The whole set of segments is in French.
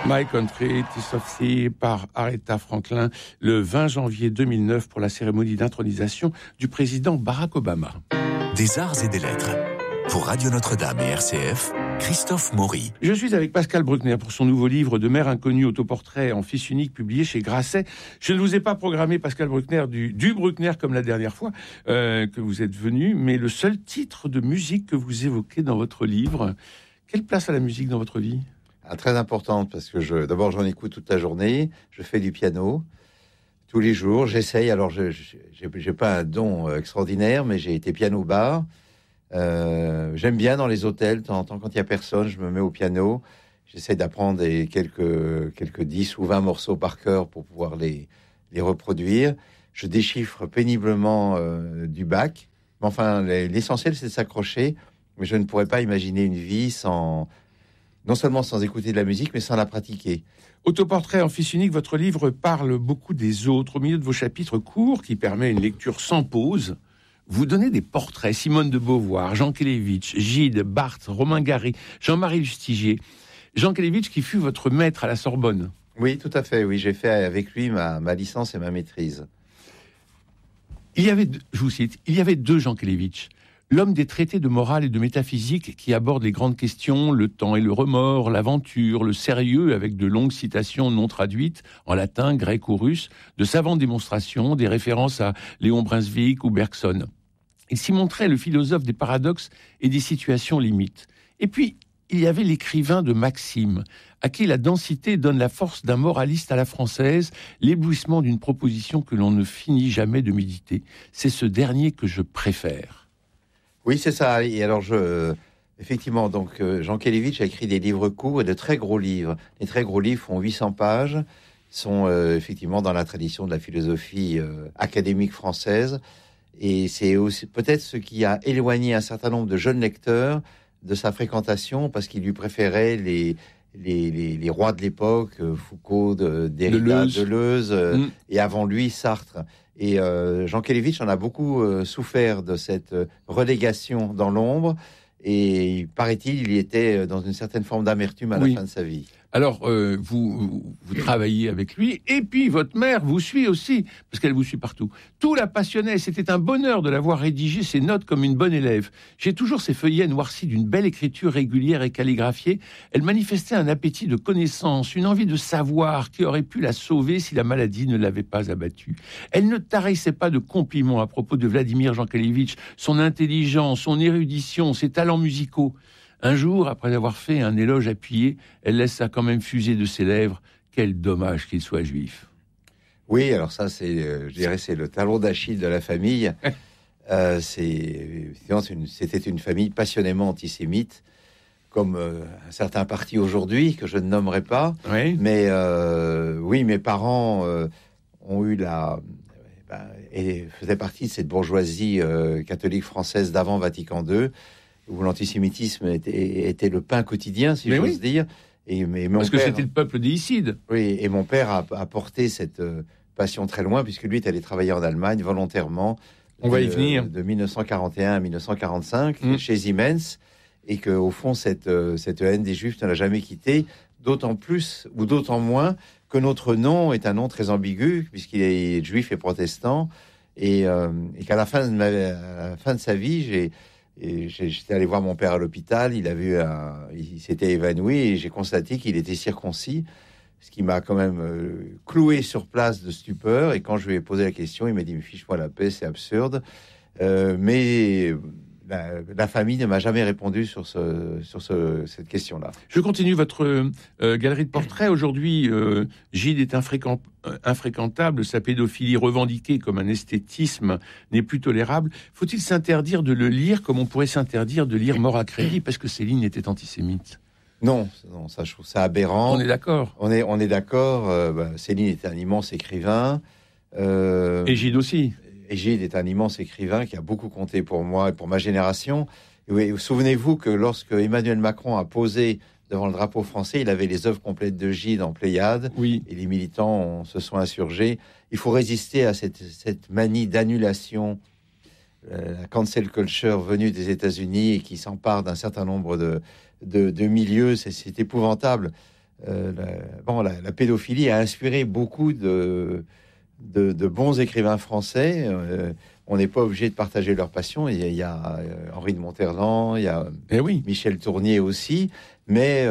My Country, Tis of Thee par Aretha Franklin le 20 janvier 2009 pour la cérémonie d'intronisation du président Barack Obama. Des arts et des lettres. Pour Radio Notre-Dame et RCF, Christophe Maury. Je suis avec Pascal Bruckner pour son nouveau livre de Mère inconnue, autoportrait en fils unique publié chez Grasset. Je ne vous ai pas programmé, Pascal Bruckner, du Bruckner comme la dernière fois que vous êtes venu, mais le seul titre de musique que vous évoquez dans votre livre. Quelle place a la musique dans votre vie ? Très importante, parce que d'abord j'en écoute toute la journée, je fais du piano tous les jours, j'essaye, alors j'ai pas un don extraordinaire, mais j'ai été piano bar. J'aime bien dans les hôtels, de temps en temps quand il y a personne, je me mets au piano, j'essaie d'apprendre quelques 10 ou 20 morceaux par cœur pour pouvoir les reproduire. Je déchiffre péniblement du Bach, mais enfin l'essentiel c'est de s'accrocher, mais je ne pourrais pas imaginer une vie non seulement sans écouter de la musique, mais sans la pratiquer. Autoportrait en fils unique, votre livre parle beaucoup des autres. Au milieu de vos chapitres courts, qui permet une lecture sans pause, vous donnez des portraits. Simone de Beauvoir, Jean Kelevitch, Gide, Barthes, Romain Gary, Jean-Marie Lustiger. Jean Kelevitch qui fut votre maître à la Sorbonne. Oui, tout à fait. Oui, j'ai fait avec lui ma licence et ma maîtrise. Je vous cite, il y avait deux Jean Kelevitch. L'homme des traités de morale et de métaphysique qui aborde les grandes questions, le temps et le remords, l'aventure, le sérieux, avec de longues citations non traduites, en latin, grec ou russe, de savantes démonstrations, des références à Léon Brunswick ou Bergson. Il s'y montrait le philosophe des paradoxes et des situations limites. Et puis, il y avait l'écrivain de Maxime, à qui la densité donne la force d'un moraliste à la française, l'éblouissement d'une proposition que l'on ne finit jamais de méditer. C'est ce dernier que je préfère. Oui, c'est ça. Et alors, effectivement, donc Jean Kelevitch a écrit des livres courts et de très gros livres. Les très gros livres font 800 pages, sont effectivement dans la tradition de la philosophie académique française. Et c'est aussi peut-être ce qui a éloigné un certain nombre de jeunes lecteurs de sa fréquentation, parce qu'il lui préférait les rois de l'époque, Foucault, Derrida, Deleuze, et avant lui Sartre. Et Jean Kelevitch en a beaucoup souffert de cette relégation dans l'ombre, et paraît-il, il était dans une certaine forme d'amertume à la fin de sa vie. Alors, vous travaillez avec lui, et puis votre mère vous suit aussi, parce qu'elle vous suit partout. Tout la passionnait, c'était un bonheur de la voir rédiger ses notes comme une bonne élève. J'ai toujours ces feuillets noircis d'une belle écriture régulière et calligraphiée. Elle manifestait un appétit de connaissance, une envie de savoir qui aurait pu la sauver si la maladie ne l'avait pas abattue. Elle ne tarissait pas de compliments à propos de Vladimir Jankélévitch, son intelligence, son érudition, ses talents musicaux. Un jour, après avoir fait un éloge appuyé, elle laissa quand même fuser de ses lèvres « Quel dommage qu'il soit juif !» Oui, alors ça, je dirais, c'est le talon d'Achille de la famille. C'était une famille passionnément antisémite, comme un certain parti aujourd'hui, que je ne nommerai pas. Oui. Mais oui, mes parents ont eu et faisaient partie de cette bourgeoisie catholique française d'avant Vatican II, où l'antisémitisme était le pain quotidien, si j'ose dire. Parce que c'était le peuple des Issides. Oui, et mon père a porté cette passion très loin, puisque lui est allé travailler en Allemagne volontairement. On va y venir. De 1941 à 1945, chez Siemens, et qu'au fond, cette haine des Juifs ne l'a jamais quitté, d'autant plus, ou d'autant moins, que notre nom est un nom très ambigu, puisqu'il est juif et protestant, et qu'à la fin de sa vie, j'étais allé voir mon père à l'hôpital, il s'était évanoui et j'ai constaté qu'il était circoncis, ce qui m'a quand même cloué sur place de stupeur. Et quand je lui ai posé la question, il m'a dit « Mais fiche-moi la paix, c'est absurde ». Mais la famille ne m'a jamais répondu sur cette question-là. Je continue votre galerie de portraits. Aujourd'hui, Gide est infréquentable. Sa pédophilie revendiquée comme un esthétisme n'est plus tolérable. Faut-il s'interdire de le lire comme on pourrait s'interdire de lire Mort à crédit parce que Céline était antisémite? Non, ça, je trouve ça aberrant. On est d'accord. On est d'accord. Céline était un immense écrivain. Et Gide aussi. Et Gide est un immense écrivain qui a beaucoup compté pour moi et pour ma génération. Et souvenez-vous que lorsque Emmanuel Macron a posé devant le drapeau français, il avait les œuvres complètes de Gide en Pléiade. Oui. Et les militants se sont insurgés. Il faut résister à cette manie d'annulation, la cancel culture venue des États-Unis et qui s'empare d'un certain nombre de milieux. C'est épouvantable. la pédophilie a inspiré beaucoup de bons écrivains français. On n'est pas obligé de partager leur passion. Il y a Henri de Monterland, il y a Michel Tournier aussi, mais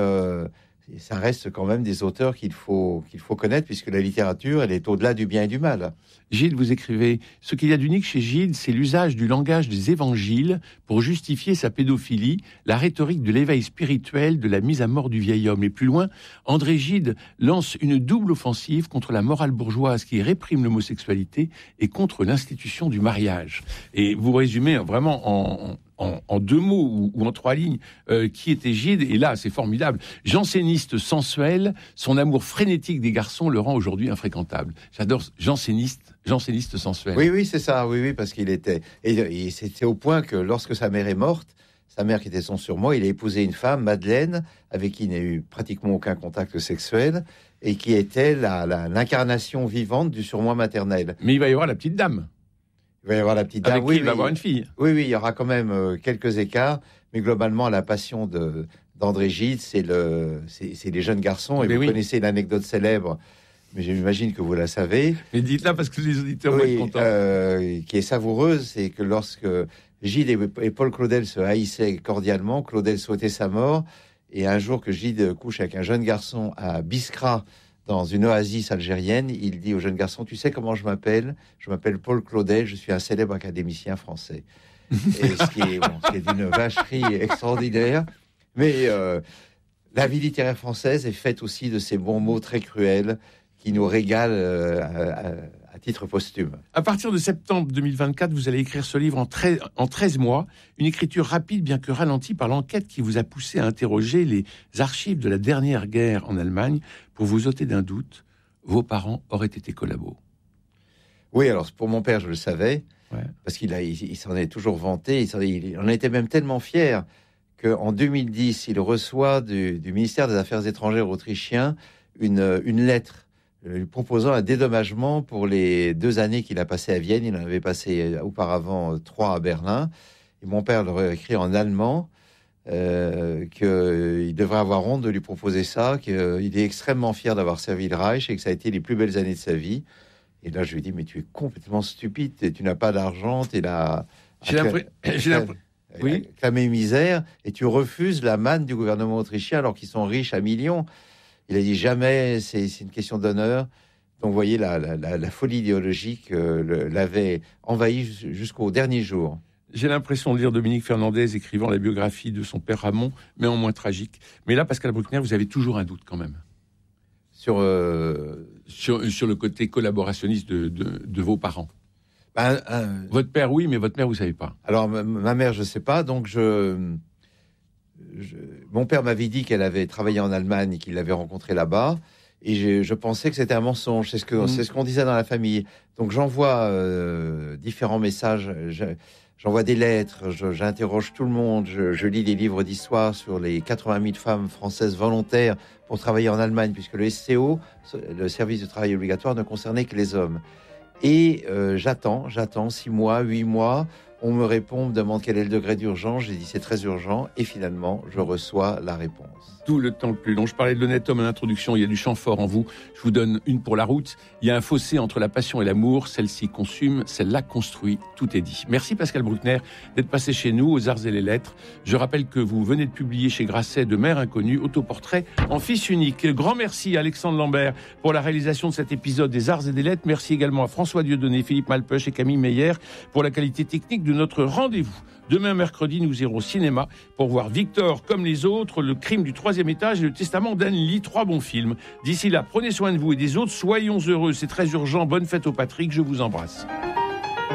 ça reste quand même des auteurs qu'il faut connaître, puisque la littérature, elle est au-delà du bien et du mal. Gide, vous écrivez « Ce qu'il y a d'unique chez Gide, c'est l'usage du langage des évangiles pour justifier sa pédophilie, la rhétorique de l'éveil spirituel, de la mise à mort du vieil homme. » Et plus loin, André Gide lance une double offensive contre la morale bourgeoise qui réprime l'homosexualité et contre l'institution du mariage. Et vous résumez vraiment en 2 mots ou en 3 lignes qui était Gide, et là c'est formidable. Janséniste sensuel, son amour frénétique des garçons le rend aujourd'hui infréquentable. J'adore janséniste sensuel. Oui, c'est ça, oui, parce qu'il était... Et c'était au point que lorsque sa mère est morte, sa mère qui était son surmoi, il a épousé une femme, Madeleine, avec qui il n'a eu pratiquement aucun contact sexuel, et qui était l'incarnation vivante du surmoi maternel. Mais il va y avoir la petite dame. Il va y avoir la petite dame. Avec qui il va avoir une fille. Oui, il y aura quand même quelques écarts, mais globalement, la passion d'André Gide, c'est les jeunes garçons. Et vous connaissez l'anecdote célèbre, mais j'imagine que vous la savez. Mais dites-la parce que les auditeurs vont être contents. Qui est savoureuse, c'est que lorsque Gide et Paul Claudel se haïssaient cordialement, Claudel souhaitait sa mort, et un jour que Gide couche avec un jeune garçon à Biskra, dans une oasis algérienne, il dit au jeune garçon, tu sais comment je m'appelle ? Je m'appelle Paul Claudel, je suis un célèbre académicien français. Et ce qui est d'une vacherie extraordinaire. Mais la vie littéraire française est faite aussi de ces bons mots très cruels qui nous régalent à titre posthume. À partir de septembre 2024, vous allez écrire ce livre en 13 mois, une écriture rapide bien que ralentie par l'enquête qui vous a poussé à interroger les archives de la dernière guerre en Allemagne pour vous ôter d'un doute, vos parents auraient été collabos. Oui, alors pour mon père, je le savais, parce qu'il s'en est toujours vanté, il en était même tellement fier qu'en 2010, il reçoit du ministère des Affaires étrangères autrichien une lettre lui proposant un dédommagement pour les 2 années qu'il a passées à Vienne. Il en avait passé auparavant 3 à Berlin. Et mon père leur a écrit en allemand qu'il devrait avoir honte de lui proposer ça, qu'il est extrêmement fier d'avoir servi le Reich et que ça a été les plus belles années de sa vie. Et là, je lui ai dit, mais tu es complètement stupide, tu n'as pas d'argent, tu es là... Oui. Clamé misère, et tu refuses la manne du gouvernement autrichien alors qu'ils sont riches à millions. Il a dit jamais, c'est une question d'honneur. Donc vous voyez, la folie idéologique l'avait envahi jusqu'au dernier jour. J'ai l'impression de lire Dominique Fernandez écrivant la biographie de son père Ramon, mais en moins tragique. Mais là, Pascal Bruckner, vous avez toujours un doute quand même. Sur le côté collaborationniste de vos parents. Votre père, oui, mais votre mère, vous ne savez pas. Alors, ma mère, je ne sais pas. Donc, mon père m'avait dit qu'elle avait travaillé en Allemagne et qu'il l'avait rencontrée là-bas. Et je pensais que c'était un mensonge. C'est ce qu'on disait dans la famille. Donc, j'envoie différents messages. J'envoie des lettres. J'interroge tout le monde. Je lis des livres d'histoire sur les 80 000 femmes françaises volontaires pour travailler en Allemagne, puisque le SCO, le service de travail obligatoire, ne concernait que les hommes. Et j'attends 6 mois, 8 mois. On me répond, on me demande quel est le degré d'urgence. J'ai dit c'est très urgent. Et finalement, je reçois la réponse. Tout le temps le plus long. Je parlais de l'honnête homme à l'introduction. Il y a du chant fort en vous. Je vous donne une pour la route. Il y a un fossé entre la passion et l'amour. Celle-ci consume, celle-là construit. Tout est dit. Merci Pascal Bruckner d'être passé chez nous aux Arts et les Lettres. Je rappelle que vous venez de publier chez Grasset de Mère Inconnue, autoportrait en fils unique. Grand merci à Alexandre Lambert pour la réalisation de cet épisode des Arts et des Lettres. Merci également à François Dieudonné, Philippe Malpeuch et Camille Meyer pour la qualité technique de notre rendez-vous. Demain, mercredi, nous irons au cinéma pour voir Victor comme les autres, Le crime du 3e étage et Le testament d'Anne-Lee. 3 bons films. D'ici là, prenez soin de vous et des autres. Soyons heureux, c'est très urgent. Bonne fête au Patrick, je vous embrasse.